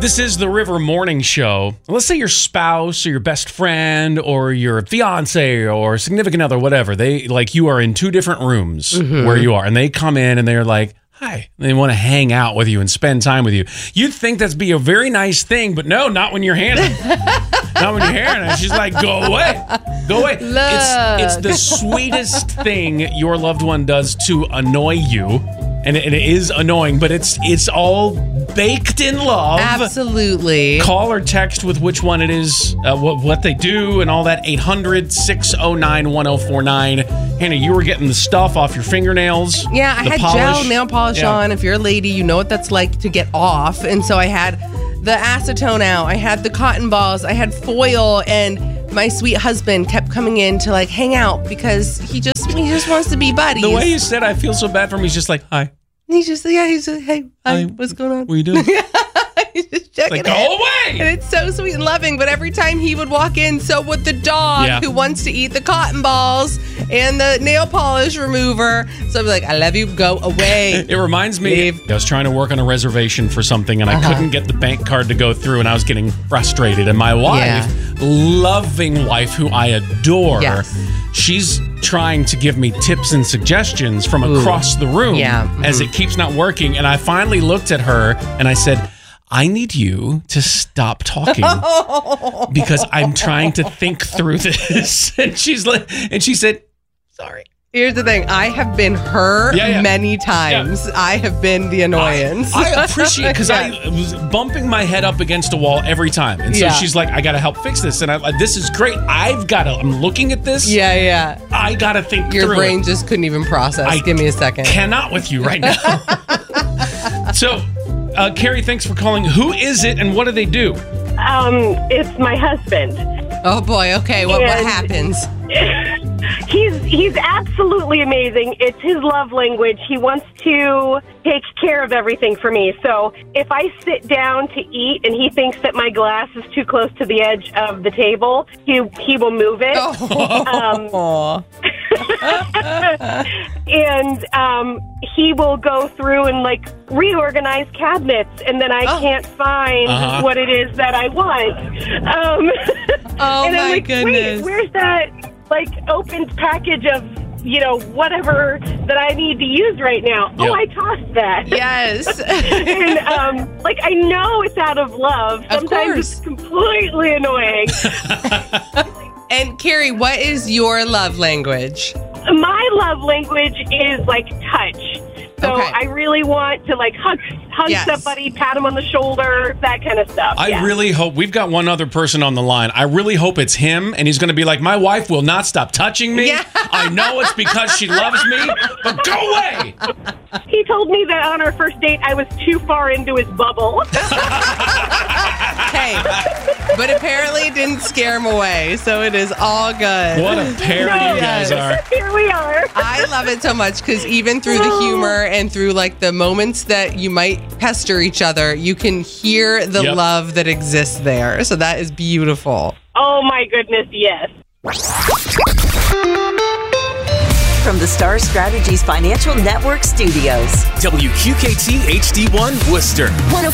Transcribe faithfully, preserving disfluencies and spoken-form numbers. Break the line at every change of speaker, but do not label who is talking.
This is the River Morning Show. Let's say your spouse or your best friend or your fiance or significant other, whatever, they like you are in two different rooms mm-hmm. where you are, and they come in and they're like, hi. They want to hang out with you and spend time with you. You'd think that's be a very nice thing, but no, not when you're Hannah. Not when you're Hannah. She's like, go away. Go away.
Look.
It's, it's the sweetest thing your loved one does to annoy you. And it, and it is annoying, but it's it's all baked in love.
Absolutely.
Call or text with which one it is, uh, what, what they do, and all that. eight hundred, six oh nine, one oh four nine. Hannah, you were getting the stuff off your fingernails.
Yeah, I had
polish.
gel nail polish yeah. on. If you're a lady, you know what that's like to get off. And so I had the acetone out. I had the cotton balls. I had foil, and my sweet husband kept coming in to like hang out because he just he just wants to be buddies.
The way you said I feel so bad for him, he's just like, hi.
He's just, yeah, he's just, hey, hi, hi, what's going on?
What are you doing?
He's just checking
like, go
in.
away!
And it's so sweet and loving, but every time he would walk in, so would the dog
yeah.
who wants to eat the cotton balls and the nail polish remover. So I'm like, I love you, go away.
It reminds me,
Leave.
I was trying to work on a reservation for something, and
uh-huh.
I couldn't get the bank card to go through, and I was getting frustrated. And my wife,
yeah.
loving wife who I adore,
yes.
she's trying to give me tips and suggestions from
Ooh.
across the room
yeah. mm-hmm.
as it keeps not working. And I finally looked at her and I said, I need you to stop talking because I'm trying to think through this. And she's like, and she said, sorry.
Here's the thing. I have been her
yeah, yeah.
many times. Yeah. I have been the annoyance.
I, I appreciate it because
yeah.
I was bumping my head up against a wall every time. And so
yeah.
she's like, I got to help fix this. And I, this is great. I've got to, I'm looking at this.
Yeah, yeah.
I got to think
Your
through
brain
it.
just couldn't even process.
I
Give me a second.
Cannot with you right now. So, uh, Carrie, thanks for calling. Who is it and what do they do?
Um, it's my husband.
Oh boy, okay. What, what happens?
He's he's absolutely amazing. It's his love language. He wants to take care of everything for me. So if I sit down to eat and he thinks that my glass is too close to the edge of the table, he he will move it.
Oh.
Um, and um, he will go through and like reorganize cabinets, and then I
oh.
can't find
uh-huh.
what it is that I want. Um,
oh
and
my
I'm like,
goodness!
Wait, where's that like opened package of, you know, whatever that I need to use right now?
Yep.
Oh, I tossed that.
Yes.
And um, like I know it's out of love.
Of
Sometimes
course.
it's completely annoying.
And Carrie, what is your love language?
My love language is like touch. So
Okay.
I really want to like hug hug
Yes.
somebody, pat them on the shoulder, that kind of stuff.
I
yeah.
really hope, we've got one other person on the line. I really hope it's him, and he's going to be like, my wife will not stop touching me.
Yeah.
I know it's because she loves me, but go away.
He told me that on our first date I was too far into his bubble.
Hey, but apparently it didn't scare him away, so it is all good.
What a pair
No,
you guys
yes.
are.
Here we are.
I love it so much because even through the humor and through like the moments that you might pester each other, you can hear the
Yep.
love that exists there. So that is beautiful.
Oh my goodness, yes.
From the Star Strategies Financial Network Studios.
W Q K T H D one Worcester.